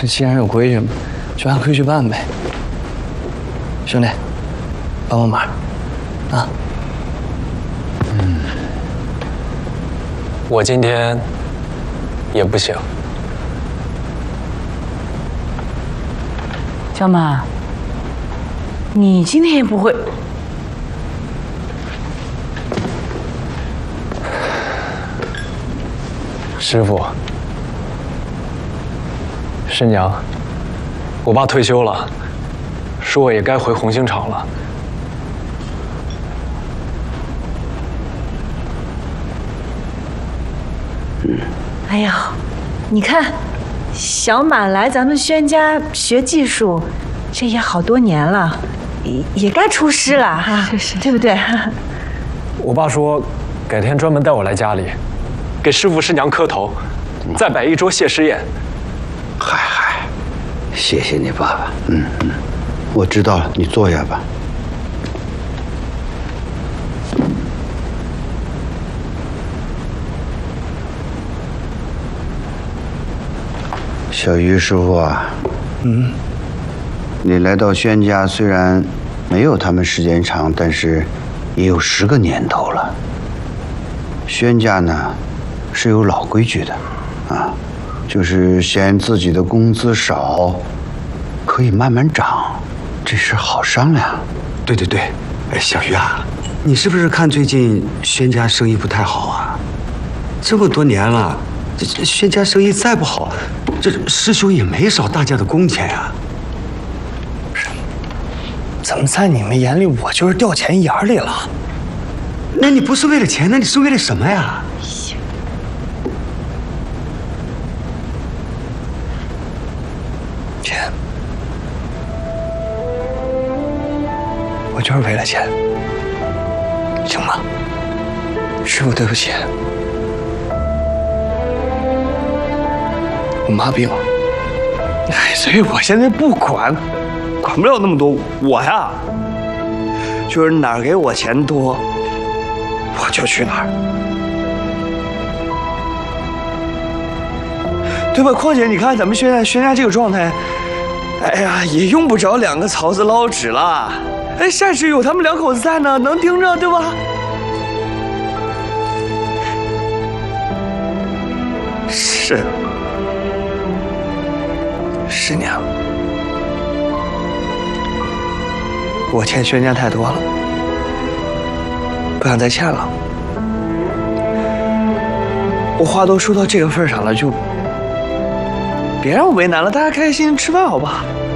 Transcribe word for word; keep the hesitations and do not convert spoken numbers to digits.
这既然有规矩嘛，就按规矩办呗。兄弟，帮帮忙，啊！ 嗯，我今天也不行。 小满，你今天也不会？ 师傅，师娘，我爸退休了，说我也该回红星厂了。 嗯， 哎呀，你看，小满来咱们轩家学技术，这也好多年了，也也该出师了哈，是是，对不对？ 我爸说，改天专门带我来家里，给师傅师娘磕头，再摆一桌谢师宴。 嗨嗨，谢谢你爸爸。嗯嗯，我知道了，你坐下吧。小于师傅啊，嗯，你来到轩家，虽然没有他们时间长，但是也有十个年头了。轩家呢是有老规矩的，啊，就是嫌自己的工资少，可以慢慢涨，这事好商量。 对对对，哎，小鱼啊，你是不是看最近轩家生意不太好啊？这么多年了，这这轩家生意再不好，这师兄也没少大家的工钱啊。 怎么在你们眼里我就是掉钱眼里了？ 那你不是为了钱，那你是为了什么呀？ 钱，我就是为了钱，行吗？师傅，对不起，我妈病了，哎，所以我现在不管，管不了那么多。我呀，就是哪儿给我钱多，我就去哪儿，对吧？况且你看咱们现在轩家这个状态，哎呀，也用不着两个曹子捞纸了。哎，善事有他们两口子在呢，能盯着，对吧？是，师娘，我欠轩家太多了，不想再欠了。我话都说到这个份上了，就别让我为难了，大家开心吃饭好不好？